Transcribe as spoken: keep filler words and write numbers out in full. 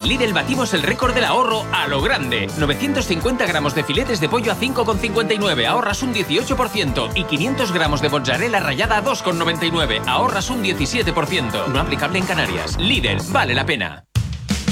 Lidl batimos el récord del ahorro a lo grande. novecientos cincuenta gramos de filetes de pollo a cinco con cincuenta y nueve, ahorras un dieciocho por ciento. Y quinientos gramos de mozzarella rallada a dos con noventa y nueve, ahorras un diecisiete por ciento. No aplicable en Canarias. Lidl, vale la pena.